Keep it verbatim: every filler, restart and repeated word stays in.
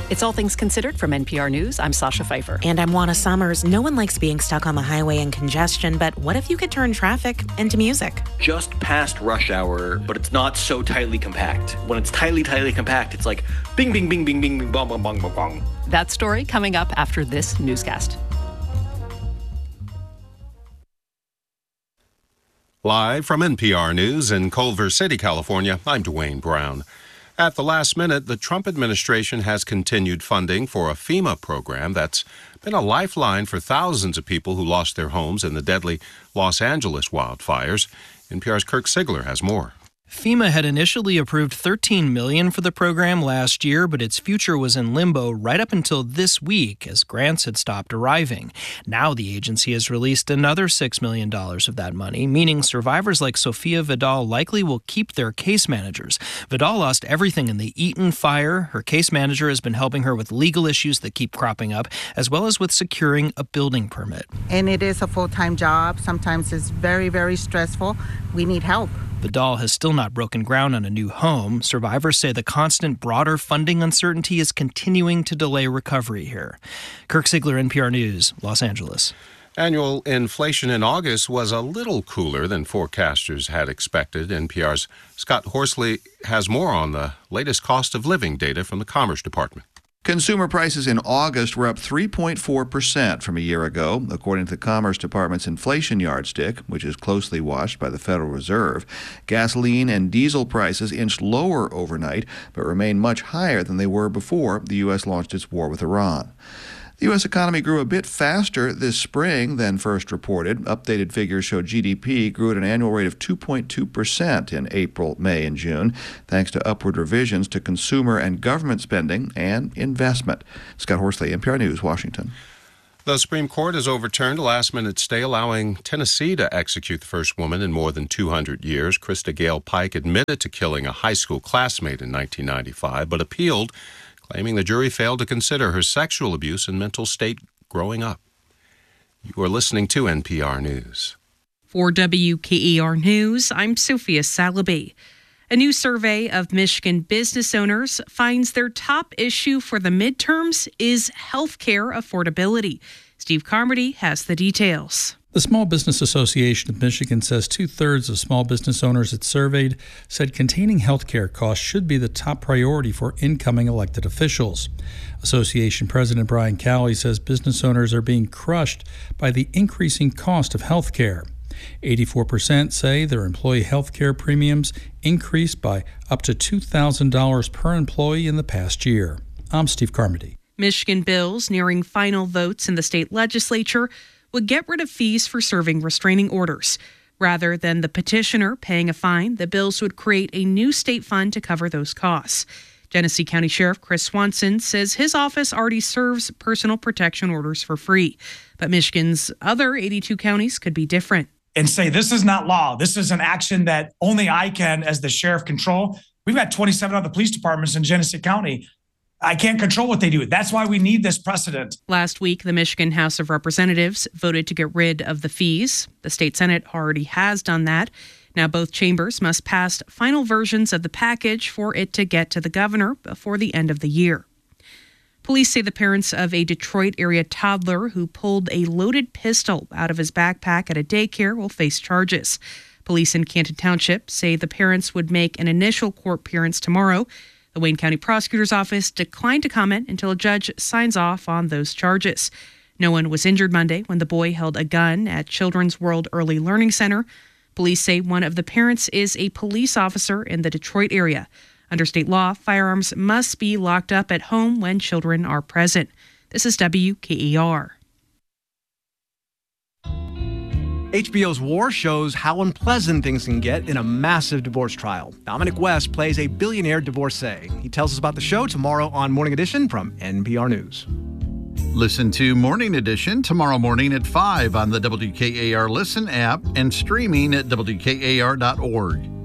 It's All Things Considered from N P R News. I'm Sasha Pfeiffer. And I'm Juana Summers. No one likes being stuck on the highway in congestion, but what if you could turn traffic into music? Just past rush hour, but it's not so tightly compact. When it's tightly, tightly compact, it's like bing, bing, bing, bing, bing, bing, bong, bong, bong, bong, bong. That story coming up after this newscast. Live from N P R News in Culver City, California, I'm Dwayne Brown. At the last minute, the Trump administration has continued funding for a FEMA program that's been a lifeline for thousands of people who lost their homes in the deadly Los Angeles wildfires. N P R's Kirk Sigler has more. FEMA had initially approved thirteen million dollars for the program last year, but its future was in limbo right up until this week as grants had stopped arriving. Now the agency has released another six million dollars of that money, meaning survivors like Sofia Vidal likely will keep their case managers. Vidal lost everything in the Eaton fire. Her case manager has been helping her with legal issues that keep cropping up, as well as with securing a building permit. And it is a full-time job. Sometimes it's very, very stressful. We need help. Vidal has still not broken ground on a new home. Survivors say the constant broader funding uncertainty is continuing to delay recovery here. Kirk Sigler, N P R News, Los Angeles. Annual inflation in August was a little cooler than forecasters had expected. N P R's Scott Horsley has more on the latest cost of living data from the Commerce Department. Consumer prices in August were up three point four percent from a year ago, according to the Commerce Department's inflation yardstick, which is closely watched by the Federal Reserve. Gasoline and diesel prices inched lower overnight, but remain much higher than they were before the U S launched its war with Iran. The U S economy grew a bit faster this spring than first reported. Updated figures show G D P grew at an annual rate of two point two percent in April, May, and June, thanks to upward revisions to consumer and government spending and investment. Scott Horsley, N P R News, Washington. The Supreme Court has overturned a last-minute stay allowing Tennessee to execute the first woman in more than two hundred years. Krista Gale Pike admitted to killing a high school classmate in nineteen ninety-five, but appealed, claiming the jury failed to consider her sexual abuse and mental state growing up. You are listening to N P R News. For W K E R News, I'm Sophia Salaby. A new survey of Michigan business owners finds their top issue for the midterms is healthcare affordability. Steve Carmody has the details. The Small Business Association of Michigan says two-thirds of small business owners it surveyed said containing health care costs should be the top priority for incoming elected officials. Association President Brian Cowley says business owners are being crushed by the increasing cost of health care. eighty-four percent say their employee health care premiums increased by up to two thousand dollars per employee in the past year. I'm Steve Carmody. Michigan bills nearing final votes in the state legislature would get rid of fees for serving restraining orders. Rather than the petitioner paying a fine, the bills would create a new state fund to cover those costs. Genesee County Sheriff Chris Swanson says his office already serves personal protection orders for free. But Michigan's other eighty-two counties could be different. And say, this is not law. This is an action that only I can, as the sheriff, control. We've got twenty-seven other police departments in Genesee County. I can't control what they do. That's why we need this precedent. Last week, the Michigan House of Representatives voted to get rid of the fees. The state Senate already has done that. Now both chambers must pass final versions of the package for it to get to the governor before the end of the year. Police say the parents of a Detroit area toddler who pulled a loaded pistol out of his backpack at a daycare will face charges. Police in Canton Township say the parents would make an initial court appearance tomorrow. The Wayne County Prosecutor's Office declined to comment until a judge signs off on those charges. No one was injured Monday when the boy held a gun at Children's World Early Learning Center. Police say one of the parents is a police officer in the Detroit area. Under state law, firearms must be locked up at home when children are present. This is W K E R. H B O's War shows how unpleasant things can get in a massive divorce trial. Dominic West plays a billionaire divorcee. He tells us about the show tomorrow on Morning Edition from N P R News. Listen to Morning Edition tomorrow morning at five on the W K A R Listen app and streaming at W K A R dot org.